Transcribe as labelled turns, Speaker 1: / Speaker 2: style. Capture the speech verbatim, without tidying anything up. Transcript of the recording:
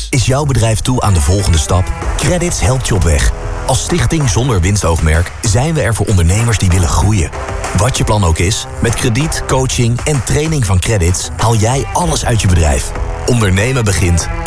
Speaker 1: Is jouw bedrijf toe aan de volgende stap? Credits helpt je op weg. Als stichting zonder winstoogmerk zijn we er voor ondernemers die willen groeien. Wat je plan ook is, met krediet, coaching en training van Credits haal jij alles uit je bedrijf. Ondernemen begint bij